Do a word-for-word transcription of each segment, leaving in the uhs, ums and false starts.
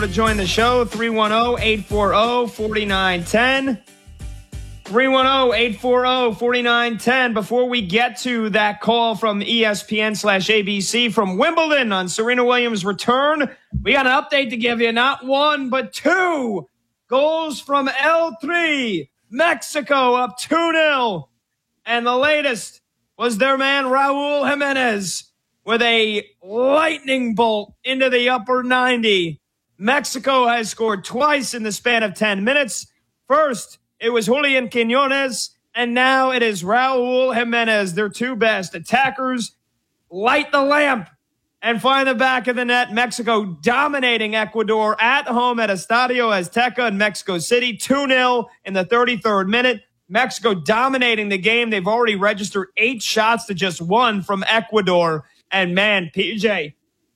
To join the show, three one zero, eight four zero, four nine one zero. three one zero, eight four zero, four nine one zero. Before we get to that call from E S P N slash A B C from Wimbledon on Serena Williams' return, we got an update to give you. Not one, but two goals from L three. Mexico up two nil. And the latest was their man Raul Jimenez with a lightning bolt into the upper ninety. Mexico has scored twice in the span of ten minutes. First, it was Julian Quinones, and now it is Raul Jimenez. Their two best attackers light the lamp and find the back of the net. Mexico dominating Ecuador at home at Estadio Azteca in Mexico City, two nil in the thirty-third minute. Mexico dominating the game. They've already registered eight shots to just one from Ecuador. And man, P J,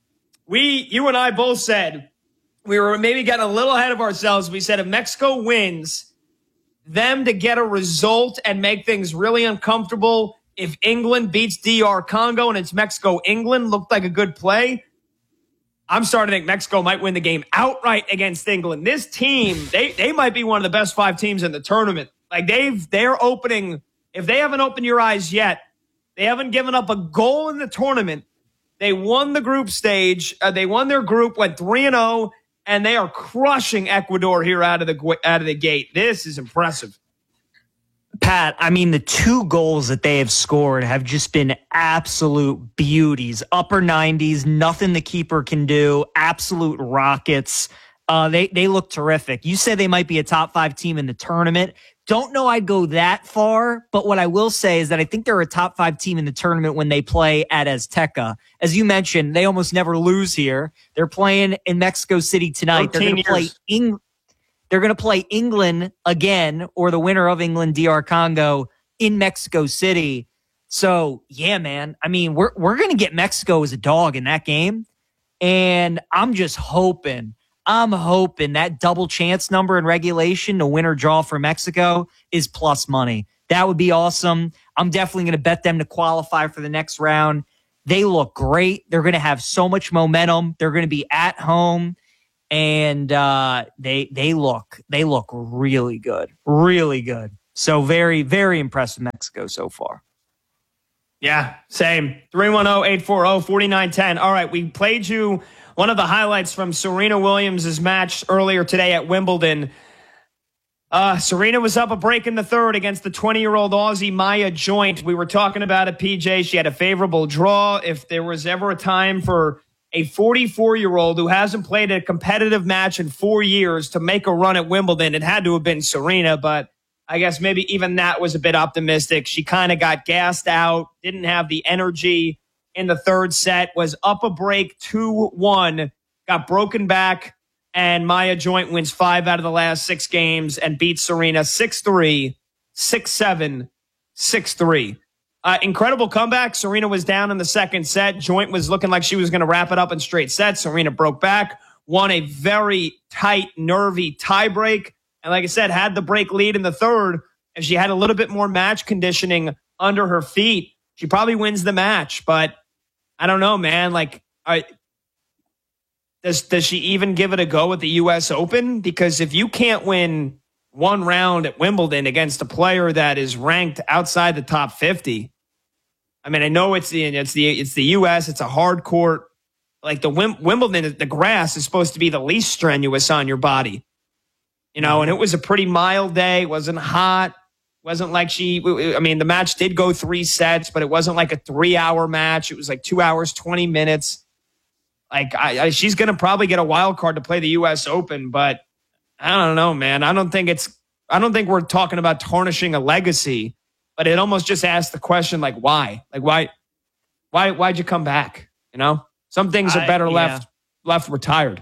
we, you and I both said, we were maybe getting a little ahead of ourselves. We said if Mexico wins, them to get a result and make things really uncomfortable. If England beats D R Congo and it's Mexico-England, looked like a good play. I'm starting to think Mexico might win the game outright against England. This team, they they might be one of the best five teams in the tournament. Like they've they're opening. If they haven't opened your eyes yet, they haven't given up a goal in the tournament. They won the group stage. Uh, they won their group, went three and zero. And they are crushing Ecuador here out of the out of the gate. This is impressive. Pat, I mean, the two goals that they have scored have just been absolute beauties. Upper nineties, nothing the keeper can do. Absolute rockets. Uh, they, they look terrific. You said they might be a top five team in the tournament. Don't know I'd go that far, but what I will say is that I think they're a top five team in the tournament when they play at Azteca. As you mentioned, they almost never lose here. They're playing in Mexico City tonight. They're going to play Eng- They're going to play England again, or the winner of England, D R Congo, in Mexico City. So, yeah, man. I mean, we're we're going to get Mexico as a dog in that game, and I'm just hoping I'm hoping that double chance number in regulation to win or draw for Mexico is plus money. That would be awesome. I'm definitely going to bet them to qualify for the next round. They look great. They're going to have so much momentum. They're going to be at home, and uh, they they look they look really good, really good. So very, very impressed with Mexico so far. Yeah, same. three one zero, eight four zero, four nine one zero. All right, we played you one of the highlights from Serena Williams' match earlier today at Wimbledon. Uh, Serena was up a break in the third against the twenty-year-old Aussie Maya Joint. We were talking about it, P J. She had a favorable draw. If there was ever a time for a forty-four-year-old who hasn't played a competitive match in four years to make a run at Wimbledon, it had to have been Serena, but I guess maybe even that was a bit optimistic. She kind of got gassed out, didn't have the energy in the third set, was up a break two one, got broken back, and Maya Joint wins five out of the last six games and beats Serena six three, six seven, six three. Uh, incredible comeback. Serena was down in the second set. Joint was looking like she was going to wrap it up in straight sets. Serena broke back, won a very tight, nervy tiebreak. And like I said, had the break lead in the third. If she had a little bit more match conditioning under her feet, she probably wins the match. But I don't know, man. Like, I, does does she even give it a go at the U S Open? Because if you can't win one round at Wimbledon against a player that is ranked outside the top fifty, I mean, I know it's the it's the it's the U S. It's a hard court. Like the Wim, Wimbledon, the grass is supposed to be the least strenuous on your body, you know. And it was a pretty mild day. It wasn't hot. Wasn't like she. I mean, the match did go three sets, but it wasn't like a three-hour match. It was like two hours, twenty minutes. Like I, I, she's going to probably get a wild card to play the U S Open, but I don't know, man. I don't think it's. I don't think we're talking about tarnishing a legacy, but it almost just asks the question, like, why? Like, why? Why? Why'd you come back? You know, some things are better I, yeah. left left retired.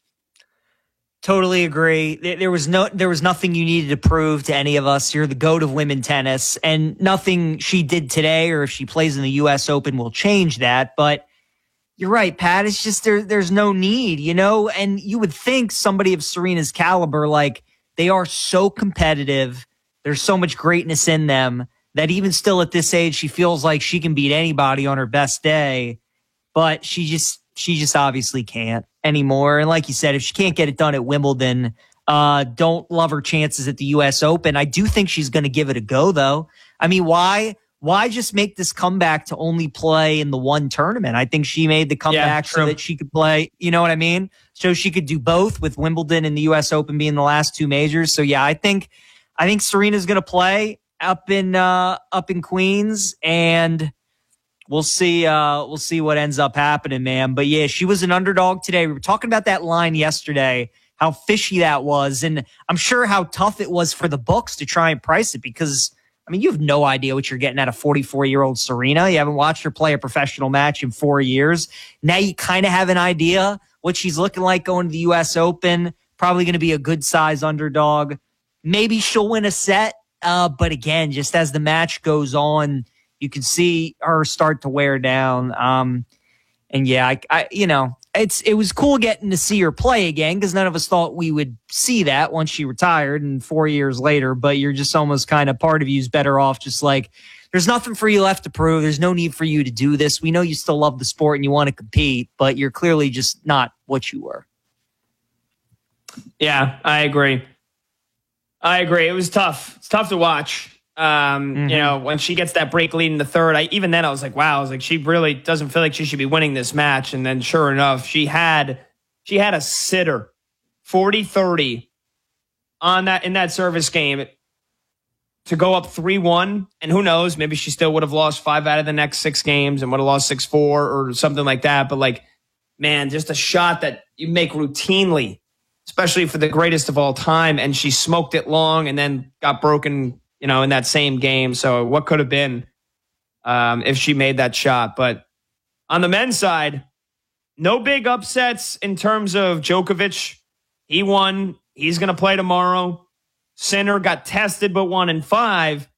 Totally agree. There was no, there was nothing you needed to prove to any of us. You're the GOAT of women tennis, and nothing she did today or if she plays in the U S Open will change that. But you're right, Pat. It's just there, there's no need, you know, and you would think somebody of Serena's caliber, like they are so competitive. There's so much greatness in them that even still at this age, she feels like she can beat anybody on her best day. But she just, she just obviously can't anymore. And like you said, if she can't get it done at Wimbledon, uh, don't love her chances at the U S Open. I do think she's going to give it a go, though. I mean, why? Why just make this comeback to only play in the one tournament? I think she made the comeback yeah, so that she could play, you know what I mean? So she could do both with Wimbledon and the U S Open being the last two majors. So yeah, I think, I think Serena's going to play up in, uh, up in Queens, and we'll see, uh, we'll see what ends up happening, man. But yeah, she was an underdog today. We were talking about that line yesterday, how fishy that was. And I'm sure how tough it was for the books to try and price it, because I mean, you have no idea what you're getting at a forty-four-year-old Serena. You haven't watched her play a professional match in four years. Now you kind of have an idea what she's looking like going to the U S Open. Probably going to be a good size underdog. Maybe she'll win a set. Uh, but again, just as the match goes on, you can see her start to wear down. Um, and yeah, I, I, you know, it's it was cool getting to see her play again, because none of us thought we would see that once she retired and four years later. But you're just almost kind of, part of you's better off just like, there's nothing for you left to prove. There's no need for you to do this. We know you still love the sport and you want to compete, but you're clearly just not what you were. Yeah, I agree. I agree. It was tough. It's tough to watch. Um, mm-hmm. You know, when she gets that break lead in the third, I even then I was like, wow, I was like, she really doesn't feel like she should be winning this match. And then sure enough, she had she had a sitter, forty thirty on that in that service game to go up three one. And who knows, maybe she still would have lost five out of the next six games and would have lost six four or something like that. But like, man, just a shot that you make routinely, especially for the greatest of all time. And she smoked it long and then got broken, you know, in that same game. So what could have been um, if she made that shot? But on the men's side, no big upsets in terms of Djokovic. He won. He's going to play tomorrow. Sinner got tested but won in five.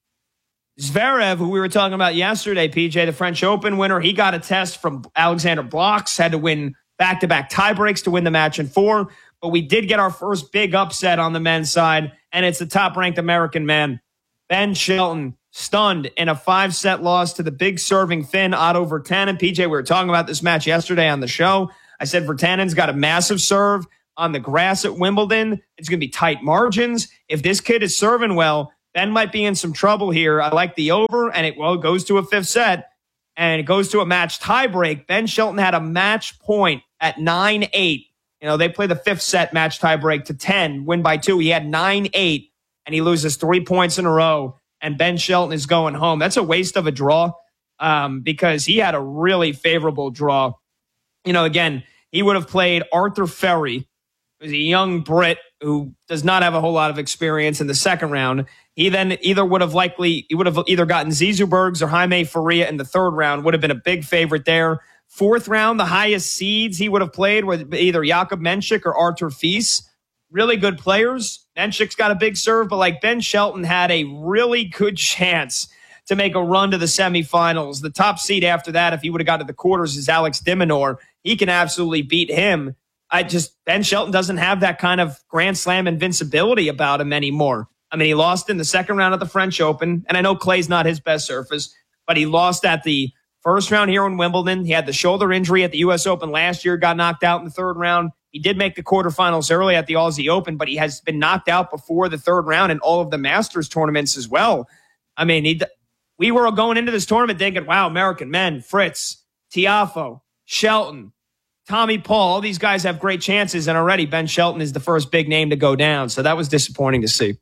Zverev, who we were talking about yesterday, P J, the French Open winner, he got a test from Alexander Blocks, had to win back-to-back tiebreaks to win the match in four. But we did get our first big upset on the men's side, and it's the top-ranked American man, Ben Shelton, stunned in a five-set loss to the big serving Finn, Otto Virtanen. P J, we were talking about this match yesterday on the show. I said Virtanen's got a massive serve on the grass at Wimbledon. It's going to be tight margins. If this kid is serving well, Ben might be in some trouble here. I like the over, and it well it goes to a fifth set, and it goes to a match tiebreak. Ben Shelton had a match point at nine eight. You know, they play the fifth set match tiebreak to ten, win by two. He had nine eight. And he loses three points in a row, and Ben Shelton is going home. That's a waste of a draw um, because he had a really favorable draw. You know, again, he would have played Arthur Ferry, who's a young Brit who does not have a whole lot of experience in the second round. He then either would have likely, he would have either gotten Zizou Bergs or Jaime Faria in the third round, would have been a big favorite there. Fourth round, the highest seeds he would have played were either Jakub Menchik or Artur Fils. Really good players. Menchik's got a big serve, but like Ben Shelton had a really good chance to make a run to the semifinals. The top seed after that, if he would have got to the quarters, is Alex de Minaur. He can absolutely beat him. I just, Ben Shelton doesn't have that kind of Grand Slam invincibility about him anymore. I mean, he lost in the second round of the French Open, and I know clay's not his best surface, but he lost at the first round here in Wimbledon. He had the shoulder injury at the U S Open last year, got knocked out in the third round. He did make the quarterfinals early at the Aussie Open, but he has been knocked out before the third round in all of the Masters tournaments as well. I mean, he, we were going into this tournament thinking, wow, American men, Fritz, Tiafoe, Shelton, Tommy Paul, all these guys have great chances, and already Ben Shelton is the first big name to go down. So that was disappointing to see.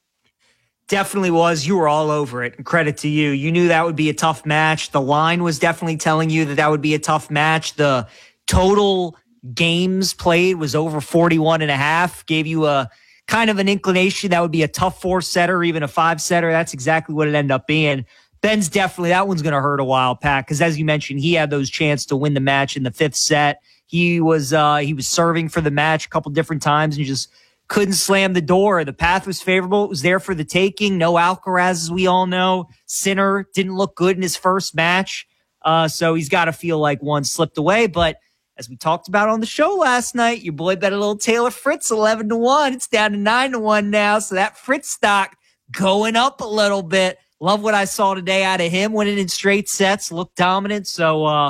Definitely was. You were all over it. And credit to you. You knew that would be a tough match. The line was definitely telling you that that would be a tough match. The total games played was over forty-one and a half, gave you a kind of an inclination that would be a tough four setter, even a five setter. That's exactly what it ended up being. Ben's definitely, that one's going to hurt a while, Pat, because as you mentioned, he had those chances to win the match in the fifth set. He was, uh, he was serving for the match a couple different times and just couldn't slam the door. The path was favorable. It was there for the taking. No Alcaraz, as we all know. Sinner didn't look good in his first match. Uh, so he's got to feel like one slipped away, but as we talked about on the show last night, your boy bet a little Taylor Fritz eleven to one. It's down to nine to one now. So that Fritz stock going up a little bit. Love what I saw today out of him, winning in straight sets, looked dominant. So, uh,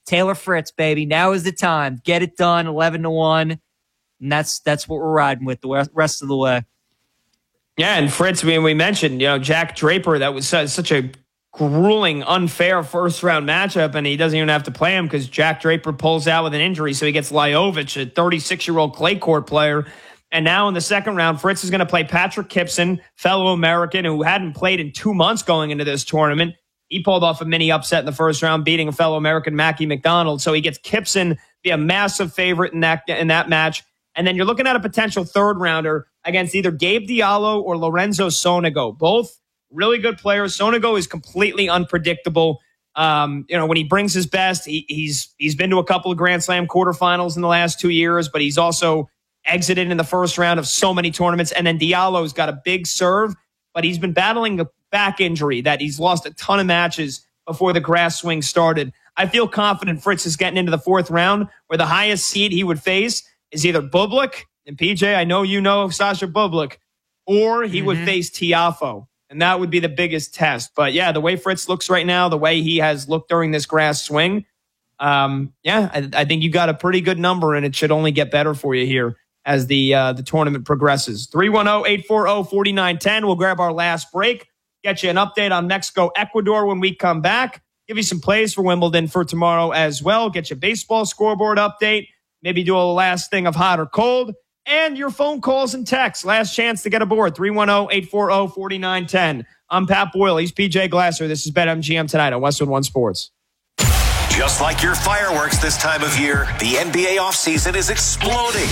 Taylor Fritz, baby. Now is the time. Get it done, eleven to one. And that's that's what we're riding with the rest of the way. Yeah, and Fritz, I mean, we mentioned, you know, Jack Draper, that was uh, such a grueling, unfair first-round matchup, and he doesn't even have to play him because Jack Draper pulls out with an injury, so he gets Ljovic, a thirty-six-year-old clay court player. And now in the second round, Fritz is going to play Patrick Kipson, fellow American who hadn't played in two months going into this tournament. He pulled off a mini upset in the first round, beating a fellow American, Mackie McDonald. So he gets Kipson, be a massive favorite in that in that match. And then you're looking at a potential third rounder against either Gabe Diallo or Lorenzo Sonego. Both really good players. Sonego is completely unpredictable. Um, you know, when he brings his best, he, he's he's been to a couple of Grand Slam quarterfinals in the last two years, but he's also exited in the first round of so many tournaments. And then Diallo's got a big serve, but he's been battling a back injury that he's lost a ton of matches before the grass swing started. I feel confident Fritz is getting into the fourth round where the highest seed he would face is either Bublik, and P J, I know you know Sasha Bublik, or he mm-hmm. would face Tiafoe. And that would be the biggest test. But yeah, the way Fritz looks right now, the way he has looked during this grass swing, um, yeah, I, I think you got a pretty good number, and it should only get better for you here as the uh, the tournament progresses. three one zero, eight four zero, four nine one zero. We'll grab our last break, get you an update on Mexico, Ecuador when we come back, give you some plays for Wimbledon for tomorrow as well, get you a baseball scoreboard update, maybe do a last thing of hot or cold, and your phone calls and texts. Last chance to get aboard, three one zero, eight four zero, four nine one zero. I'm Pat Boyle. He's P J Glasser. This is BetMGM tonight on Westwood One Sports. Just like your fireworks this time of year, the N B A offseason is exploding.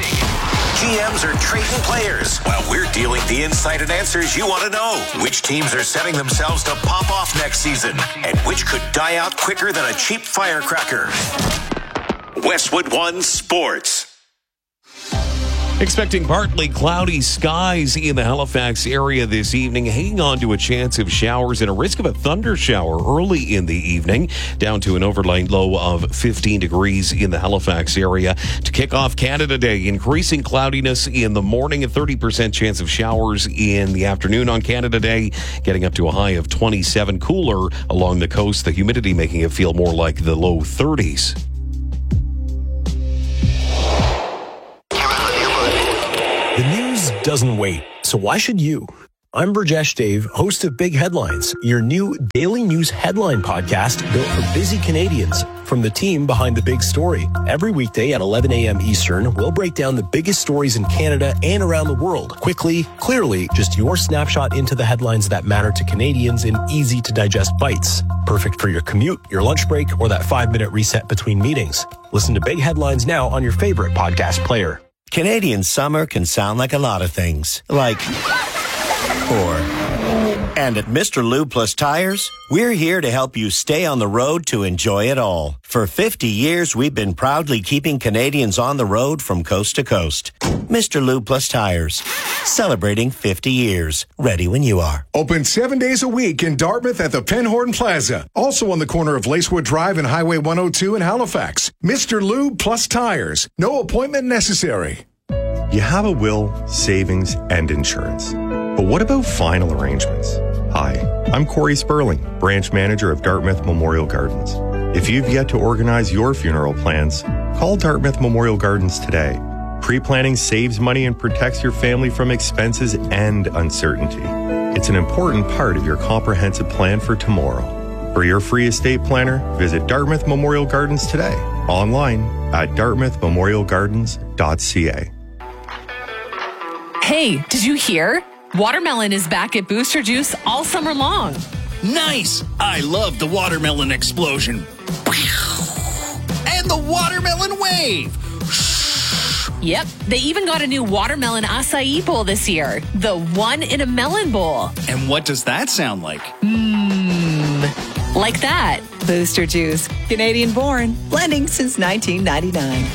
G Ms are trading players while we're dealing the insight and answers you want to know. Which teams are setting themselves to pop off next season and which could die out quicker than a cheap firecracker. Westwood One Sports. Expecting partly cloudy skies in the Halifax area this evening. Hanging on to a chance of showers and a risk of a thunder shower early in the evening. Down to an overnight low of fifteen degrees in the Halifax area. To kick off Canada Day, increasing cloudiness in the morning. A thirty percent chance of showers in the afternoon on Canada Day. Getting up to a high of twenty-seven. Cooler along the coast. The humidity making it feel more like the low thirties. The news doesn't wait, so why should you? I'm Burjesh Dave, host of Big Headlines, your new daily news headline podcast built for busy Canadians from the team behind the big story. Every weekday at eleven a.m. Eastern, we'll break down the biggest stories in Canada and around the world. Quickly, clearly, just your snapshot into the headlines that matter to Canadians in easy-to-digest bites. Perfect for your commute, your lunch break, or that five-minute reset between meetings. Listen to Big Headlines now on your favorite podcast player. Canadian summer can sound like a lot of things, like, or, and at Mister Lube Plus Tires, we're here to help you stay on the road to enjoy it all. For fifty years, we've been proudly keeping Canadians on the road from coast to coast. Mister Lube Plus Tires, celebrating fifty years. Ready when you are. Open seven days a week in Dartmouth at the Penhorn Plaza. Also on the corner of Lacewood Drive and Highway one oh two in Halifax. Mister Lube Plus Tires. No appointment necessary. You have a will, savings, and insurance. But what about final arrangements? Hi, I'm Corey Sperling, branch manager of Dartmouth Memorial Gardens. If you've yet to organize your funeral plans, call Dartmouth Memorial Gardens today. Pre-planning saves money and protects your family from expenses and uncertainty. It's an important part of your comprehensive plan for tomorrow. For your free estate planner, visit Dartmouth Memorial Gardens today. Online at dartmouth memorial gardens dot c a. Hey, did you hear? Watermelon is back at Booster Juice all summer long. Nice! I love the watermelon explosion. And the watermelon wave. Yep, they even got a new watermelon acai bowl this year. The one in a melon bowl. And what does that sound like? Mmm, like that. Booster Juice, Canadian born, blending since nineteen ninety-nine.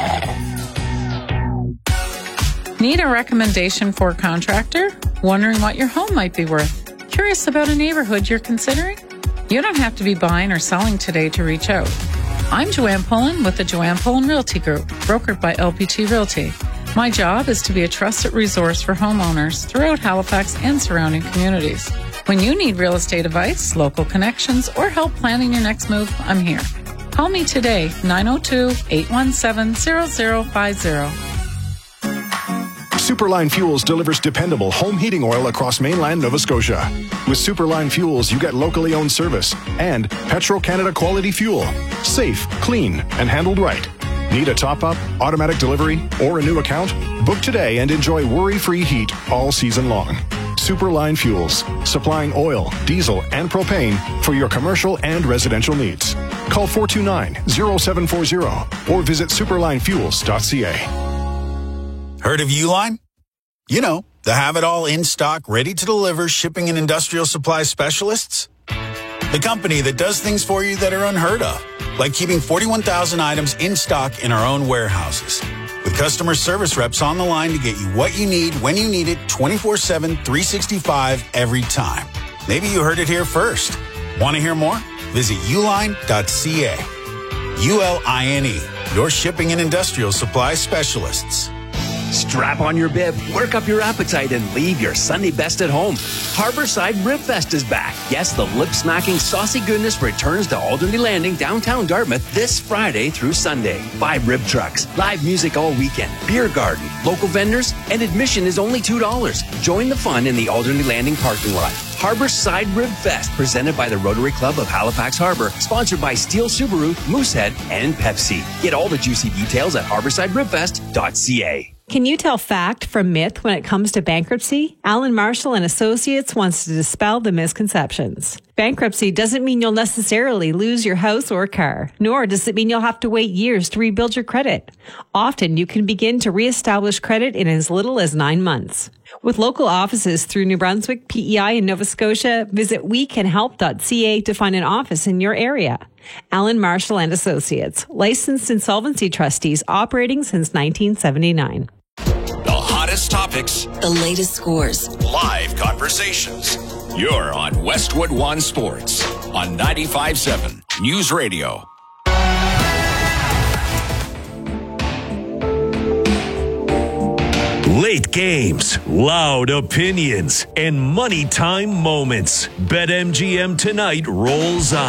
Need a recommendation for a contractor? Wondering what your home might be worth? Curious about a neighborhood you're considering? You don't have to be buying or selling today to reach out. I'm Joanne Pullen with the Joanne Pullen Realty Group, brokered by L P T Realty. My job is to be a trusted resource for homeowners throughout Halifax and surrounding communities. When you need real estate advice, local connections, or help planning your next move, I'm here. Call me today, nine oh two, eight one seven, zero zero five zero. Superline Fuels delivers dependable home heating oil across mainland Nova Scotia. With Superline Fuels, you get locally owned service and Petro-Canada quality fuel. Safe, clean, and handled right. Need a top-up, automatic delivery, or a new account? Book today and enjoy worry-free heat all season long. Superline Fuels, supplying oil, diesel, and propane for your commercial and residential needs. Call four two nine, zero seven four zero or visit superline fuels dot c a. Heard of Uline? You know, the have-it-all in-stock, ready-to-deliver shipping and industrial supply specialists. The company that does things for you that are unheard of, like keeping forty-one thousand items in stock in our own warehouses. With customer service reps on the line to get you what you need, when you need it, twenty-four seven, three sixty-five, every time. Maybe you heard it here first. Want to hear more? Visit uline dot c a. U L I N E, your shipping and industrial supply specialists. Strap on your bib, work up your appetite, and leave your Sunday best at home. Harborside Rib Fest is back. Yes, the lip-smacking, saucy goodness returns to Alderney Landing, downtown Dartmouth, this Friday through Sunday. Five rib trucks, live music all weekend, beer garden, local vendors, and admission is only two dollars. Join the fun in the Alderney Landing parking lot. Harborside Rib Fest, presented by the Rotary Club of Halifax Harbor, sponsored by Steel Subaru, Moosehead, and Pepsi. Get all the juicy details at harborside rib fest dot c a. Can you tell fact from myth when it comes to bankruptcy? Alan Marshall and Associates wants to dispel the misconceptions. Bankruptcy doesn't mean you'll necessarily lose your house or car, nor does it mean you'll have to wait years to rebuild your credit. Often you can begin to reestablish credit in as little as nine months. With local offices through New Brunswick, P E I, and Nova Scotia, visit we can help dot c a to find an office in your area. Alan Marshall and Associates, licensed insolvency trustees operating since nineteen seventy-nine. The hottest topics, the latest scores, live conversations. You're on Westwood One Sports on ninety-five seven News Radio. Late games, loud opinions, and money time moments. BetMGM tonight rolls on.